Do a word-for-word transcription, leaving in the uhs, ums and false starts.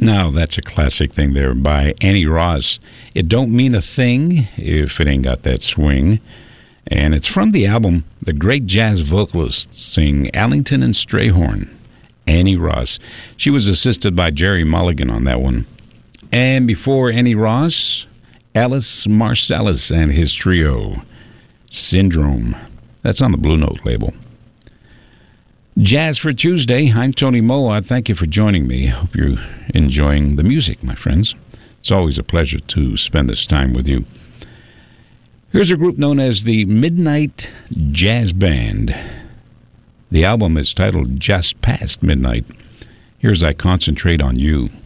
Now, that's a classic thing there by Annie Ross. It don't mean a thing if it ain't got that swing. And it's from the album The Great Jazz Vocalists Sing Allington and Strayhorn. Annie Ross. She was assisted by Jerry Mulligan on that one. And before Annie Ross, Alice Marsalis and his trio, Syndrome. That's on the Blue Note label. Jazz for Tuesday. I'm Tony Moa. Thank you for joining me. Hope you're enjoying the music, my friends. It's always a pleasure to spend this time with you. Here's a group known as the Midnight Jazz Band. The album is titled Just Past Midnight. Here's I Concentrate on You.